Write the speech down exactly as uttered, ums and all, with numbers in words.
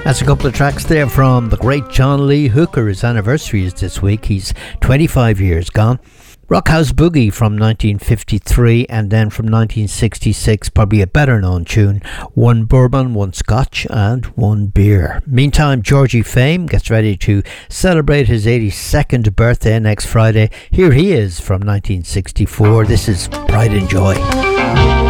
That's a couple of tracks there from the great John Lee Hooker. His anniversary is this week. He's twenty-five years gone. Rockhouse Boogie from nineteen fifty-three, and then from nineteen sixty-six, probably a better known tune, One Bourbon, One Scotch and One Beer. Meantime, Georgie Fame gets ready to celebrate his eighty-second birthday next Friday. Here he is from nineteen sixty-four. This is Pride and Joy.